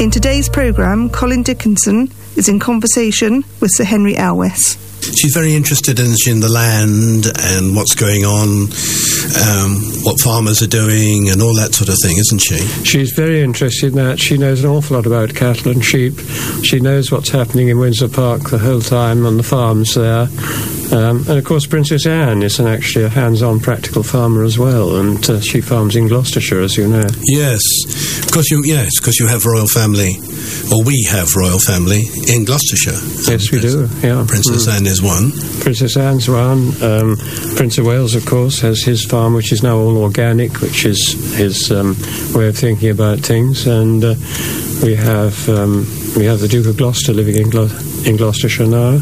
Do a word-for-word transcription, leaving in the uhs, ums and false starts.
In today's programme, Colin Dickinson is in conversation with Sir Henry Elwes. She's very interested in, in the land and what's going on, um, what farmers are doing and all that sort of thing, isn't she? She's very interested in that. She knows an awful lot about cattle and sheep. She knows what's happening in Windsor Park the whole time on the farms there. Um, and, of course, Princess Anne is an actually a hands-on practical farmer as well, and uh, she farms in Gloucestershire, as you know. Yes, because you, yes, because you have royal family, or we have royal family in Gloucestershire. Yes, we do, yeah. Princess mm. Anne is one. Princess Anne's one. Um, Prince of Wales, of course, has his farm, which is now all organic, which is his um, way of thinking about things. And uh, we have um, we have the Duke of Gloucester living in, Glo- in Gloucestershire now.